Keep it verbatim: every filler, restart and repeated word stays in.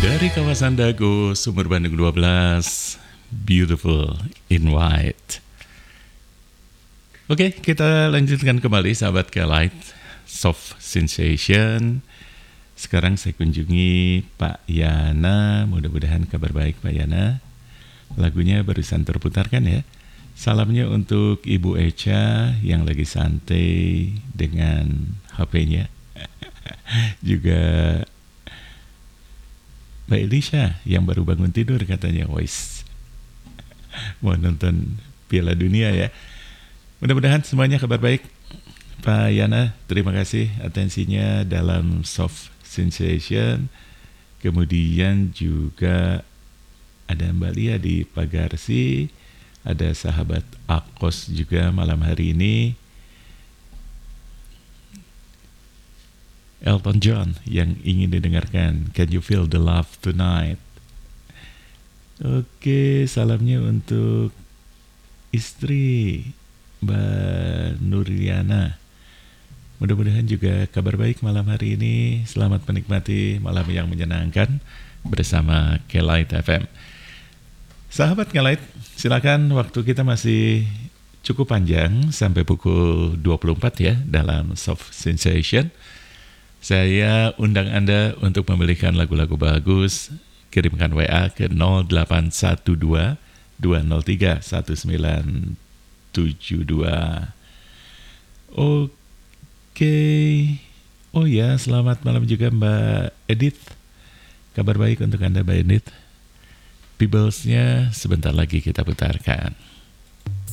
Dari kawasan Dago, Sumur Bandung dua belas, Beautiful in White. Oke, kita lanjutkan kembali sahabat K-Lite, Soft Sensation. Sekarang saya kunjungi Pak Yana, mudah-mudahan kabar baik Pak Yana. Lagunya barusan terputarkan ya. Salamnya untuk Ibu Echa yang lagi santai dengan H P-nya. Juga Mbak Elisha yang baru bangun tidur katanya, wis mau nonton Piala Dunia ya. Mudah-mudahan semuanya kabar baik. Pak Yana, terima kasih atensinya dalam Soft Sensation. Kemudian juga ada Mbak Lia di Pagarsi, ada sahabat Akos juga malam hari ini. Elton John yang ingin didengarkan, Can You Feel the Love Tonight. Oke, salamnya untuk istri Mbak Nuriana. Mudah-mudahan juga kabar baik malam hari ini. Selamat menikmati malam yang menyenangkan bersama K-Lite F M. Sahabat K-Lite, silakan, waktu kita masih cukup panjang sampai pukul dua puluh empat ya dalam Soft Sensation. Saya undang Anda untuk membelikan lagu-lagu bagus. Kirimkan W A ke nol delapan satu dua dua nol tiga satu sembilan tujuh dua. Oke. Oh ya, selamat malam juga Mbak Edith. Kabar baik untuk Anda Mbak Edith. Peoples-nya sebentar lagi kita putarkan.